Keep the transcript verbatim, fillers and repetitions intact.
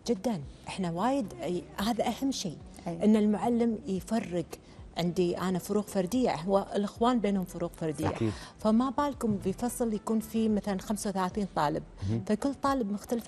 جدا. احنا وايد هذا اهم شيء، أي. ان المعلم يفرق. عندي انا فروق فرديه، هو الاخوان بينهم فروق فرديه أكيد. فما بالكم بفصل يكون فيه مثلا خمسة وثلاثين طالب، فكل طالب مختلف